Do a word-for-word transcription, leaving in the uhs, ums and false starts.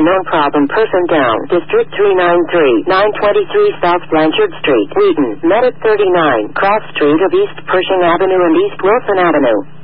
known problem person down. District three ninety-three, nine twenty-three South Blanchard Street, Wheaton. Met at thirty-nine, Cross Street of East Pershing Avenue and East Wilson Avenue.